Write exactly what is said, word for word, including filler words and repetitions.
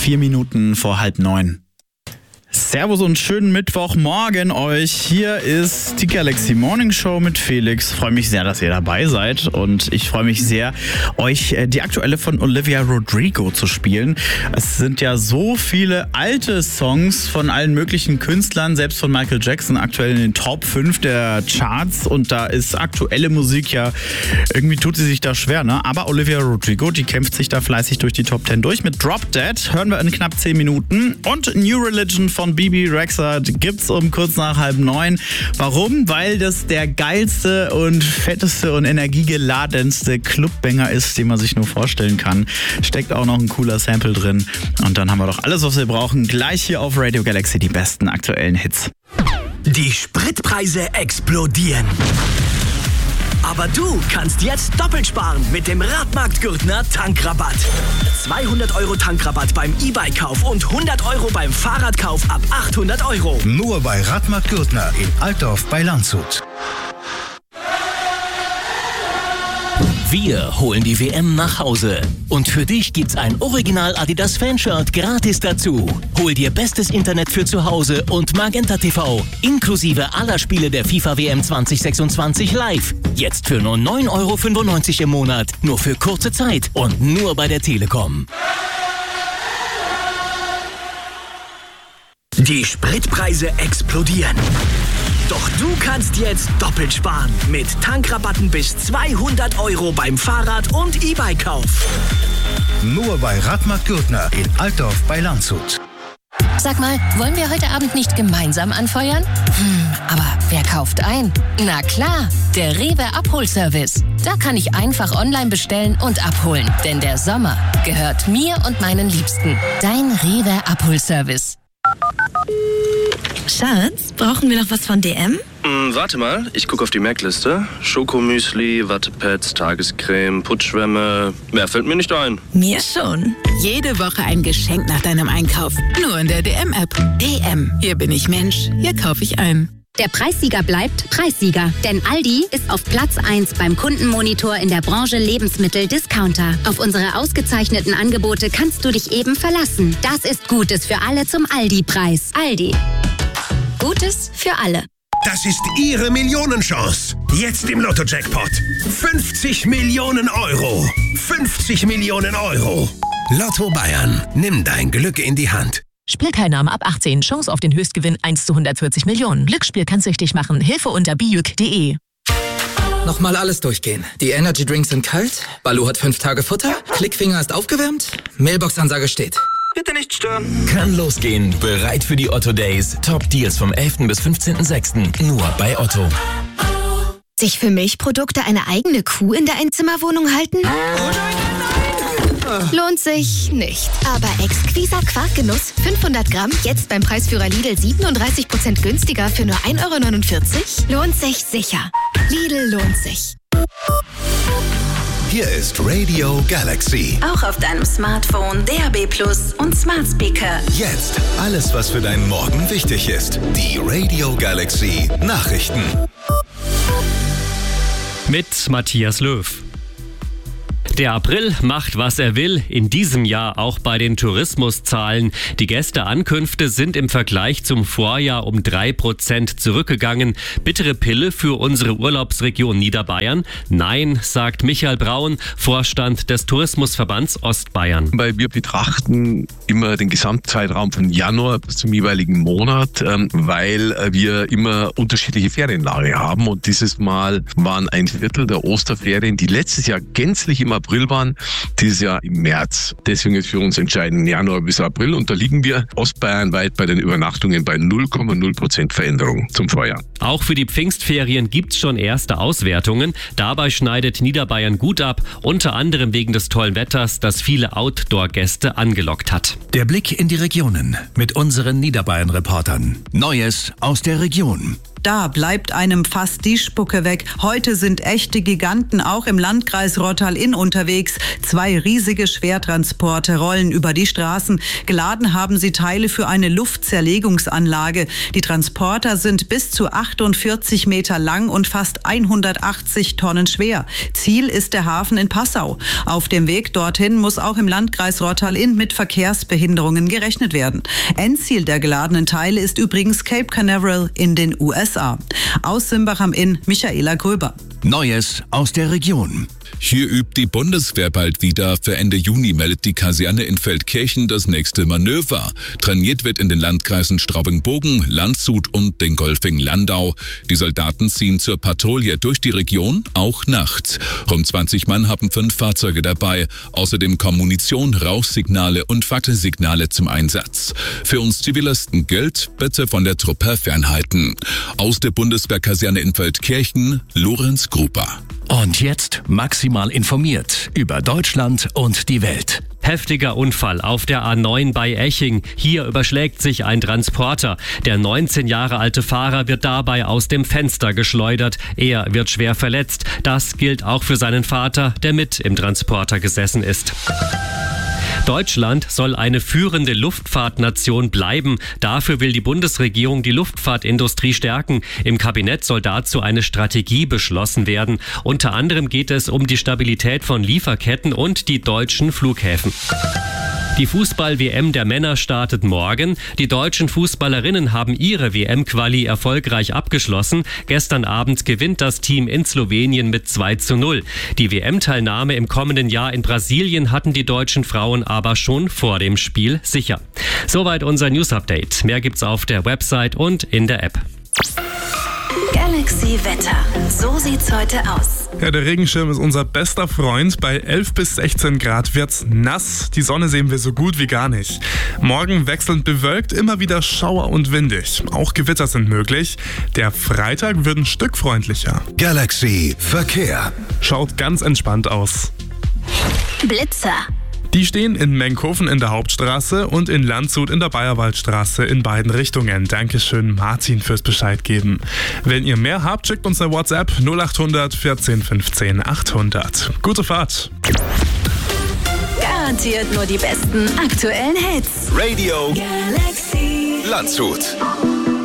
Vier Minuten vor halb neun. Servus und schönen Mittwochmorgen euch. Hier ist die Galaxy Morning Show mit Felix. Ich freue mich sehr, dass ihr dabei seid und ich freue mich sehr, euch die aktuelle von Olivia Rodrigo zu spielen. Es sind ja so viele alte Songs von allen möglichen Künstlern, selbst von Michael Jackson, aktuell in den Top fünf der Charts und da ist aktuelle Musik ja, irgendwie tut sie sich da schwer, ne? Aber Olivia Rodrigo, die kämpft sich da fleißig durch die Top zehn durch. Mit Drop Dead hören wir in knapp zehn Minuten und New Religion von von Bibi Rexha gibt's um kurz nach halb neun. Warum? Weil das der geilste und fetteste und energiegeladenste Clubbanger ist, den man sich nur vorstellen kann. Steckt auch noch ein cooler Sample drin. Und dann haben wir doch alles, was wir brauchen. Gleich hier auf Radio Galaxy die besten aktuellen Hits. Die Spritpreise explodieren. Aber du kannst jetzt doppelt sparen mit dem Radmarkt-Gürtner Tankrabatt. zweihundert Euro Tankrabatt beim E-Bike-Kauf und hundert Euro beim Fahrradkauf ab achthundert Euro. Nur bei Radmarkt-Gürtner in Altdorf bei Landshut. Wir holen die W M nach Hause. Und für dich gibt's ein Original Adidas Fanshirt gratis dazu. Hol dir bestes Internet für zu Hause und Magenta T V. Inklusive aller Spiele der FIFA W M zwanzig sechsundzwanzig live. Jetzt für nur neun Euro fünfundneunzig im Monat. Nur für kurze Zeit und nur bei der Telekom. Die Spritpreise explodieren. Doch du kannst jetzt doppelt sparen mit Tankrabatten bis zweihundert Euro beim Fahrrad- und E-Bike-Kauf. Nur bei Radmarkt-Gürtner in Altdorf bei Landshut. Sag mal, wollen wir heute Abend nicht gemeinsam anfeuern? Hm, aber wer kauft ein? Na klar, der Rewe Abholservice. Da kann ich einfach online bestellen und abholen. Denn der Sommer gehört mir und meinen Liebsten. Dein Rewe Abholservice. Schatz, brauchen wir noch was von D M? Mm, warte mal, ich gucke auf die Merkliste. Schokomüsli, Wattepads, Tagescreme, Putzschwämme. Mehr fällt mir nicht ein. Mir schon. Jede Woche ein Geschenk nach deinem Einkauf. Nur in der D M-App. D M. Hier bin ich Mensch. Hier kaufe ich ein. Der Preissieger bleibt Preissieger, denn Aldi ist auf Platz eins beim Kundenmonitor in der Branche Lebensmittel-Discounter. Auf unsere ausgezeichneten Angebote kannst du dich eben verlassen. Das ist Gutes für alle zum Aldi-Preis. Aldi. Gutes für alle. Das ist Ihre Millionenchance. Jetzt im Lotto-Jackpot. fünfzig Millionen Euro. fünfzig Millionen Euro. Lotto Bayern. Nimm dein Glück in die Hand. Spielteilnahme ab achtzehn. Chance auf den Höchstgewinn eins zu hundertvierzig Millionen. Glücksspiel kann süchtig machen. Hilfe unter bijuk punkt de. Nochmal alles durchgehen. Die Energy Drinks sind kalt. Baloo hat fünf Tage Futter. Klickfinger ist aufgewärmt. Mailbox-Ansage steht. Bitte nicht stören. Kann losgehen. Bereit für die Otto Days. Top Deals vom elften bis fünfzehnten sechsten Nur bei Otto. Sich für Milchprodukte eine eigene Kuh in der Einzimmerwohnung halten? Lohnt sich nicht. Aber Exquisa Quarkgenuss fünfhundert Gramm, jetzt beim Preisführer Lidl siebenunddreißig Prozent günstiger für nur ein Euro neunundvierzig? Lohnt sich sicher. Lidl lohnt sich. Hier ist Radio Galaxy. Auch auf deinem Smartphone, D A B Plus und Smart Speaker. Jetzt alles, was für deinen Morgen wichtig ist. Die Radio Galaxy Nachrichten. Mit Matthias Löw. Der April macht, was er will, in diesem Jahr auch bei den Tourismuszahlen. Die Gästeankünfte sind im Vergleich zum Vorjahr um drei Prozent zurückgegangen. Bittere Pille für unsere Urlaubsregion Niederbayern? Nein, sagt Michael Braun, Vorstand des Tourismusverbands Ostbayern. Weil wir betrachten immer den Gesamtzeitraum von Januar bis zum jeweiligen Monat, weil wir immer unterschiedliche Ferienlage haben. Und dieses Mal waren ein Viertel der Osterferien, die letztes Jahr gänzlich im April waren, dieses Jahr im März. Deswegen ist für uns entscheidend Januar bis April und da liegen wir ostbayernweit bei den Übernachtungen bei null Komma null Prozent Veränderung zum Vorjahr. Auch für die Pfingstferien gibt's schon erste Auswertungen. Dabei schneidet Niederbayern gut ab, unter anderem wegen des tollen Wetters, das viele Outdoor-Gäste angelockt hat. Der Blick in die Regionen mit unseren Niederbayern-Reportern. Neues aus der Region. da bleibt einem fast die Spucke weg. Heute sind echte Giganten auch im Landkreis Rottal-Inn unterwegs. Zwei riesige Schwertransporte rollen über die Straßen. Geladen haben sie Teile für eine Luftzerlegungsanlage. Die Transporter sind bis zu achtundvierzig Meter lang und fast hundertachtzig Tonnen schwer. Ziel ist der Hafen in Passau. Auf dem Weg dorthin muss auch im Landkreis Rottal-Inn mit Verkehrsbehinderungen gerechnet werden. Endziel der geladenen Teile ist übrigens Cape Canaveral in den U S A. Aus Simbach am Inn, Michaela Gröber. Neues aus der Region. Hier übt die Bundeswehr bald wieder. Für Ende Juni meldet die Kaserne in Feldkirchen das nächste Manöver. Trainiert wird in den Landkreisen Straubing-Bogen, Landshut und Dingolfing-Landau. Die Soldaten ziehen zur Patrouille durch die Region, auch nachts. Rund zwanzig Mann haben fünf Fahrzeuge dabei. Außerdem kommen Munition, Rauchsignale und Fackelsignale zum Einsatz. Für uns Zivilisten gilt, bitte von der Truppe fernhalten. Aus der Bundeswehrkaserne in Feldkirchen, Lorenz Gruber. Und jetzt maximal informiert über Deutschland und die Welt. Heftiger Unfall auf der A neun bei Eching. Hier überschlägt sich ein Transporter. Der neunzehn Jahre alte Fahrer wird dabei aus dem Fenster geschleudert. Er wird schwer verletzt. Das gilt auch für seinen Vater, der mit im Transporter gesessen ist. Deutschland soll eine führende Luftfahrtnation bleiben. Dafür will die Bundesregierung die Luftfahrtindustrie stärken. Im Kabinett soll dazu eine Strategie beschlossen werden. Unter anderem geht es um die Stabilität von Lieferketten und die deutschen Flughäfen. Die Fußball-W M der Männer startet morgen. Die deutschen Fußballerinnen haben ihre W M-Quali erfolgreich abgeschlossen. Gestern Abend gewinnt das Team in Slowenien mit zwei zu null. Die W M-Teilnahme im kommenden Jahr in Brasilien hatten die deutschen Frauen aber schon vor dem Spiel sicher. Soweit unser News-Update. Mehr gibt's auf der Website und in der App. Galaxy Wetter. So sieht's heute aus. Ja, der Regenschirm ist unser bester Freund. Bei elf bis sechzehn Grad wird's nass. Die Sonne sehen wir so gut wie gar nicht. Morgen wechselnd bewölkt, immer wieder Schauer und windig. Auch Gewitter sind möglich. Der Freitag wird ein Stück freundlicher. Galaxy Verkehr. Schaut ganz entspannt aus. Blitzer. Die stehen in Menkhofen in der Hauptstraße und in Landshut in der Bayerwaldstraße in beiden Richtungen. Dankeschön Martin fürs Bescheid geben. Wenn ihr mehr habt, schickt uns eine WhatsApp null acht hundert vierzehn fünfzehn achthundert. Gute Fahrt. Garantiert nur die besten aktuellen Hits. Radio Galaxy Landshut.